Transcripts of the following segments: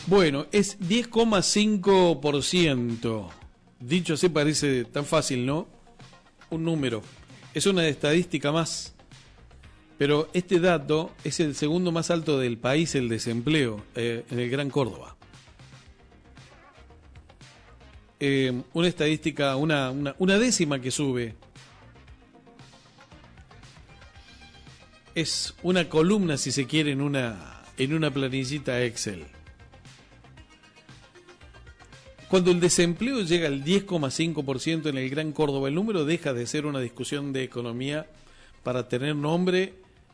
Bueno, es 10,5%. Dicho así parece tan fácil, ¿no? Un número. Es una estadística más. Pero este dato es el segundo más alto del país, el desempleo, en el Gran Córdoba. Una estadística, una décima que sube. Es una columna, si se quiere, en una planillita Excel. Cuando el desempleo llega al 10,5% en el Gran Córdoba, el número deja de ser una discusión de economía para tener nombre,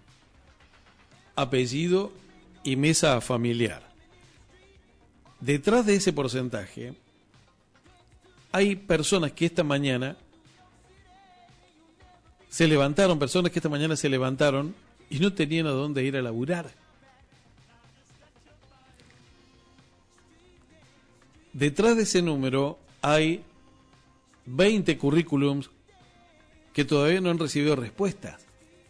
apellido y mesa familiar. Detrás de ese porcentaje hay personas que esta mañana se levantaron y no tenían a dónde ir a laburar. Detrás de ese número hay 20 currículums que todavía no han recibido respuestas.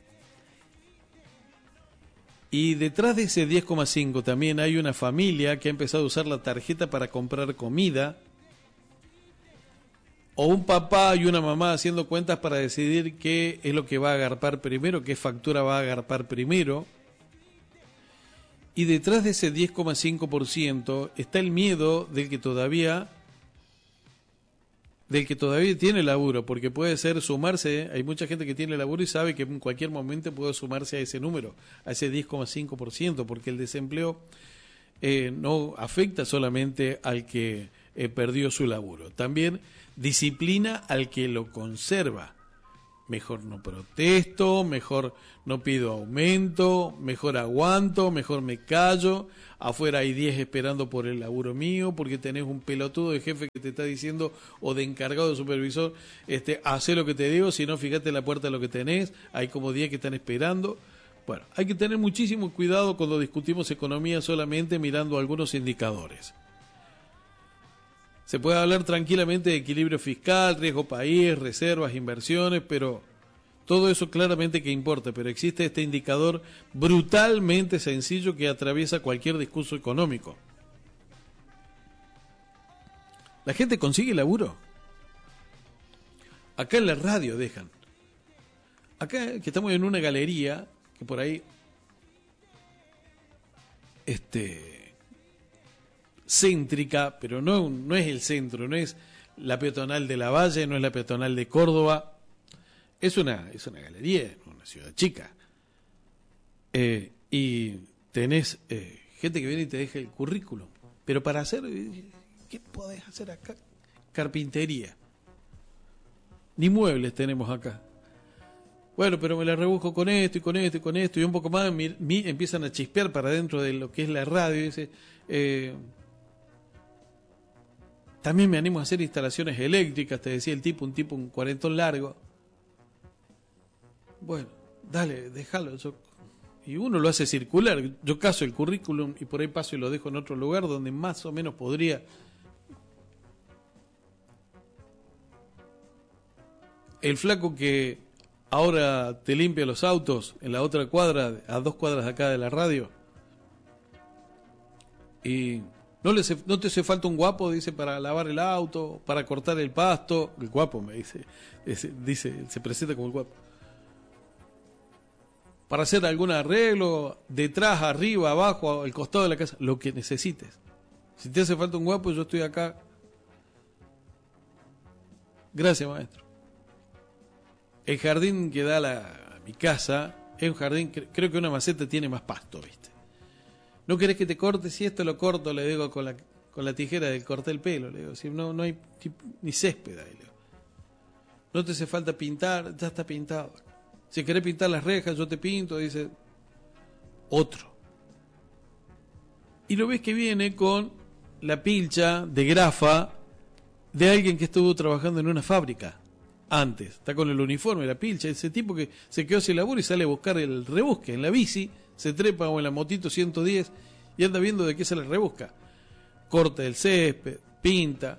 Y detrás de ese 10,5 también hay una familia que ha empezado a usar la tarjeta para comprar comida, o un papá y una mamá haciendo cuentas para decidir qué es lo que va a agarpar primero, qué factura va a agarpar primero. Y detrás de ese 10,5% está el miedo del que todavía tiene laburo, porque puede ser sumarse. Hay mucha gente que tiene laburo y sabe que en cualquier momento puede sumarse a ese número, a ese 10,5%, porque el desempleo no afecta solamente al que perdió su laburo, también disciplina al que lo conserva. Mejor no protesto, mejor no pido aumento, mejor aguanto, mejor me callo. Afuera hay 10 esperando por el laburo mío, porque tenés un pelotudo de jefe que te está diciendo, o de encargado de supervisor, hacé lo que te digo, si no, fíjate en la puerta lo que tenés, hay como 10 que están esperando. Bueno, hay que tener muchísimo cuidado cuando discutimos economía solamente mirando algunos indicadores. Se puede hablar tranquilamente de equilibrio fiscal, riesgo país, reservas, inversiones, pero todo eso claramente que importa, pero existe este indicador brutalmente sencillo que atraviesa cualquier discurso económico. La gente consigue laburo. Acá en la radio dejan. Acá que estamos en una galería, que por ahí céntrica, pero no es el centro, no es la peatonal de La Valle, no es la peatonal de Córdoba, es una galería, una ciudad chica, y tenés gente que viene y te deja el currículum, pero para hacer, ¿qué podés hacer acá? Carpintería, ni muebles tenemos acá. Bueno, pero me la rebusco con esto y con esto y con esto, y un poco más empiezan a chispear para dentro de lo que es la radio, y dice, también me animo a hacer instalaciones eléctricas, te decía el tipo, un cuarentón largo. Bueno, dale, déjalo. Y uno lo hace circular. Yo caso el currículum y por ahí paso y lo dejo en otro lugar donde más o menos podría. El flaco que ahora te limpia los autos en la otra cuadra, a 2 cuadras de acá de la radio. Y no te hace falta un guapo, dice, para lavar el auto, para cortar el pasto. El guapo me dice, se presenta como el guapo. Para hacer algún arreglo, detrás, arriba, abajo, al costado de la casa, lo que necesites. Si te hace falta un guapo, yo estoy acá. Gracias, maestro. El jardín que da a mi casa es un jardín, creo que una maceta tiene más pasto, ¿viste? ¿No querés que te corte? Si esto lo corto, le digo, con la tijera del corté el pelo, le digo, si no hay ni césped ahí, le digo. No te hace falta pintar, ya está pintado. Si querés pintar las rejas, yo te pinto, dice otro. Y lo ves que viene con la pilcha de grafa de alguien que estuvo trabajando en una fábrica antes. Está con el uniforme, la pilcha, ese tipo que se quedó sin laburo y sale a buscar el rebusque en la bici, se trepa o en la motito 110 y anda viendo de qué se le rebusca. Corta el césped, pinta.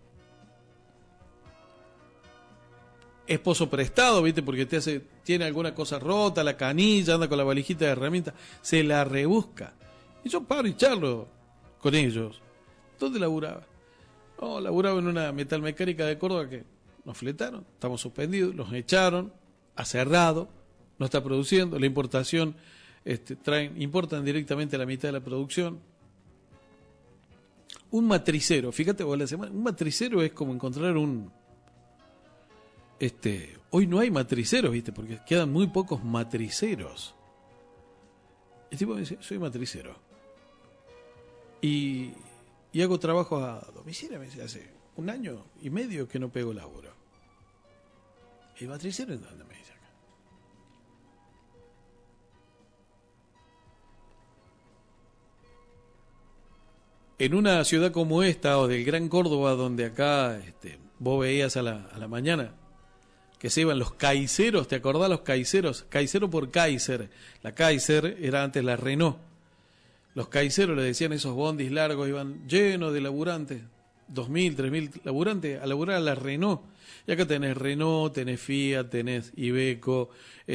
Esposo prestado, ¿viste? Porque tiene alguna cosa rota, la canilla, anda con la valijita de herramientas, se la rebusca. Y yo paro y charlo con ellos. ¿Dónde laburaba? No, laburaba en una metalmecánica de Córdoba que nos fletaron, estamos suspendidos, los echaron, ha cerrado, no está produciendo, la importación, importan directamente la mitad de la producción. Un matricero, fíjate vos la semana, un matricero es como encontrar un... hoy no hay matriceros, ¿viste? Porque quedan muy pocos matriceros. El tipo me dice, soy matricero. Y hago trabajo a domicilio, me dice, hace 1 año y medio que no pego laburo. ¿Y matricero en dónde? Me dice acá. En una ciudad como esta, o del Gran Córdoba, donde acá vos veías a la mañana que se iban los caiceros, ¿te acordás los caiceros? Caicero por Kaiser. La Kaiser era antes la Renault. Los caiceros, le decían, esos bondis largos, iban llenos de laburantes, 2.000, 3.000 laburantes, a laburar a la Renault. Y acá tenés Renault, tenés Fiat, tenés Iveco,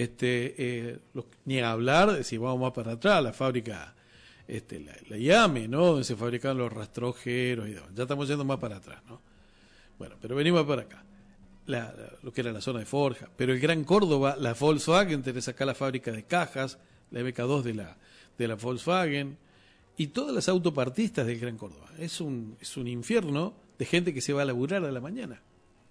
ni a hablar, si vamos más para atrás, la fábrica, la IAME, ¿no? Donde se fabricaban los rastrojeros y demás. Ya estamos yendo más para atrás, ¿no? Bueno, pero venimos para acá. Lo que era la zona de Forja. Pero el Gran Córdoba, la Volkswagen, tenés acá la fábrica de cajas, la MK2 de la Volkswagen, y todas las autopartistas del Gran Córdoba. Es un infierno de gente que se va a laburar a la mañana.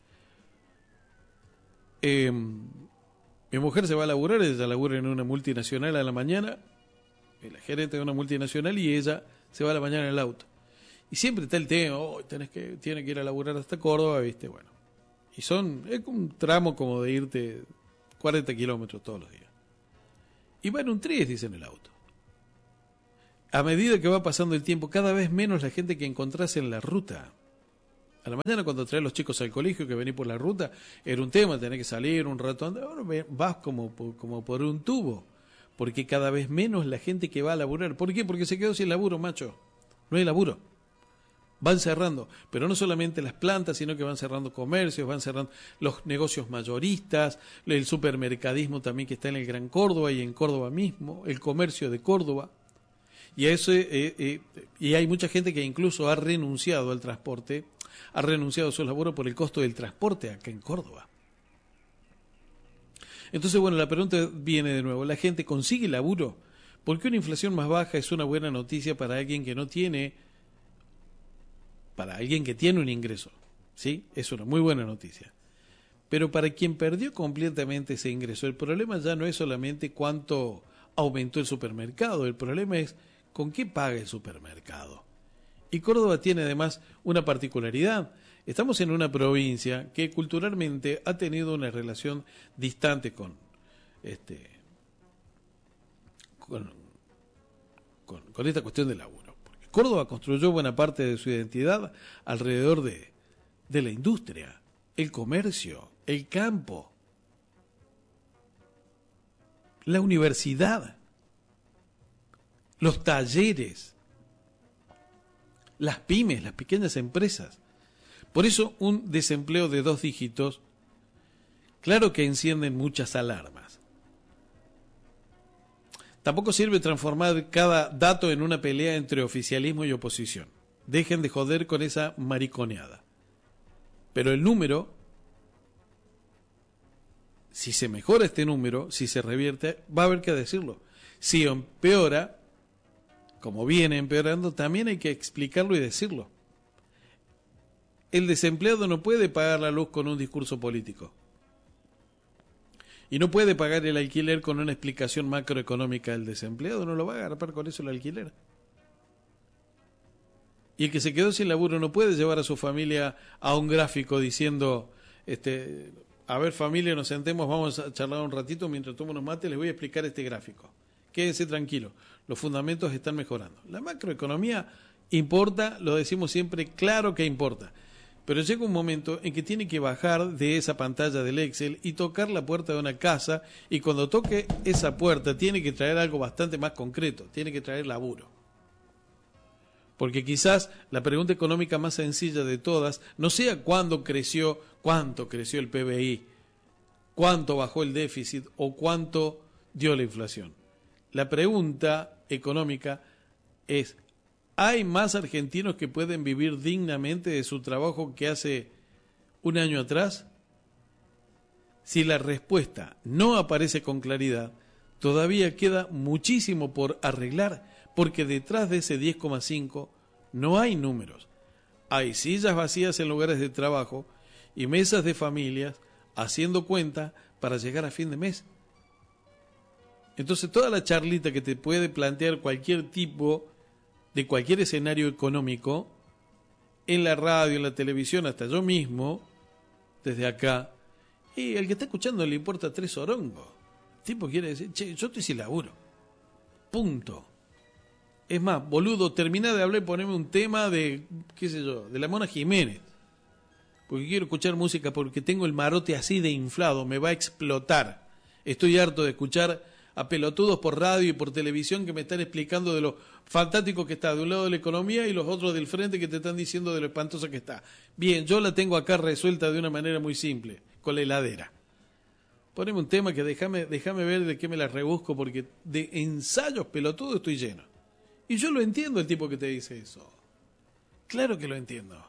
Mi mujer se va a laburar, ella labura en una multinacional a la mañana, la gerente de una multinacional, y ella se va a la mañana en el auto. Y siempre está el tema, tiene que ir a laburar hasta Córdoba, ¿viste? Bueno. Y es un tramo como de irte 40 kilómetros todos los días. Y va en un tris, dice en el auto. A medida que va pasando el tiempo, cada vez menos la gente que encontrás en la ruta. A la mañana, cuando traes los chicos al colegio, que venís por la ruta, era un tema, tenés que salir un rato antes. Ahora vas como por un tubo, porque cada vez menos la gente que va a laburar. ¿Por qué? Porque se quedó sin laburo, macho. No hay laburo. Van cerrando, pero no solamente las plantas, sino que van cerrando comercios, van cerrando los negocios mayoristas, el supermercadismo también que está en el Gran Córdoba y en Córdoba mismo, el comercio de Córdoba. Y hay mucha gente que incluso ha renunciado al transporte, ha renunciado a su laburo por el costo del transporte acá en Córdoba. Entonces, bueno, la pregunta viene de nuevo, ¿la gente consigue laburo? ¿Por qué una inflación más baja es una buena noticia para alguien que no tiene, para alguien que tiene un ingreso? ¿Sí? Es una muy buena noticia. Pero para quien perdió completamente ese ingreso, el problema ya no es solamente cuánto aumentó el supermercado, el problema es con qué paga el supermercado. Y Córdoba tiene además una particularidad. Estamos en una provincia que culturalmente ha tenido una relación distante con esta cuestión del laburo. Porque Córdoba construyó buena parte de su identidad alrededor de la industria, el comercio, el campo, la universidad, los talleres, las pymes, las pequeñas empresas. Por eso un desempleo de 2 dígitos, claro que encienden muchas alarmas. Tampoco sirve transformar cada dato en una pelea entre oficialismo y oposición. Dejen de joder con esa mariconeada. Pero el número, si se mejora este número, si se revierte, va a haber que decirlo. Si empeora, como viene empeorando, también hay que explicarlo y decirlo. El desempleado no puede pagar la luz con un discurso político. Y no puede pagar el alquiler con una explicación macroeconómica del desempleado, no lo va a agarrar con eso el alquiler. Y el que se quedó sin laburo no puede llevar a su familia a un gráfico diciendo, a ver familia, nos sentemos, vamos a charlar un ratito mientras tomo unos mates, les voy a explicar este gráfico. Quédense tranquilos, los fundamentos están mejorando. La macroeconomía importa, lo decimos siempre, claro que importa. Pero llega un momento en que tiene que bajar de esa pantalla del Excel y tocar la puerta de una casa, y cuando toque esa puerta tiene que traer algo bastante más concreto, tiene que traer laburo. Porque quizás la pregunta económica más sencilla de todas no sea cuánto creció el PBI, cuánto bajó el déficit o cuánto dio la inflación. La pregunta económica es ¿Hay más argentinos que pueden vivir dignamente de su trabajo que hace un año atrás? Si la respuesta no aparece con claridad, todavía queda muchísimo por arreglar, porque detrás de ese 10,5 no hay números. Hay sillas vacías en lugares de trabajo y mesas de familias haciendo cuenta para llegar a fin de mes. Entonces toda la charlita que te puede plantear cualquier tipo de cualquier escenario económico, en la radio, en la televisión, hasta yo mismo, desde acá, y el que está escuchando le importa 3 orongos. El tipo quiere decir, che, yo estoy sin laburo. Punto. Es más, boludo, terminá de hablar y poneme un tema de, qué sé yo, de la Mona Jiménez. Porque quiero escuchar música, porque tengo el marote así de inflado, me va a explotar. Estoy harto de escuchar a pelotudos por radio y por televisión que me están explicando de lo fantástico que está de un lado de la economía y los otros del frente que te están diciendo de lo espantosa que está. Bien, yo la tengo acá resuelta de una manera muy simple, con la heladera. Poneme un tema que déjame ver de qué me la rebusco, porque de ensayos pelotudos estoy lleno. Y yo lo entiendo el tipo que te dice eso. Claro que lo entiendo.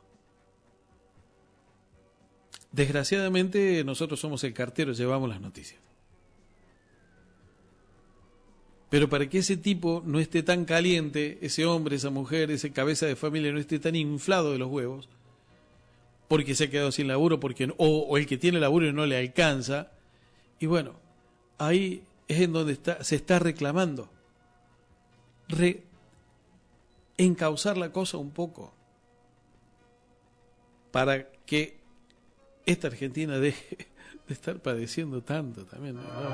Desgraciadamente nosotros somos el cartero, llevamos las noticias. Pero para que ese tipo no esté tan caliente, ese hombre, esa mujer, ese cabeza de familia no esté tan inflado de los huevos, porque se ha quedado sin laburo, o el que tiene laburo y no le alcanza, y bueno, ahí es en donde se está reclamando. Encauzar la cosa un poco para que esta Argentina deje de estar padeciendo tanto también, ¿no?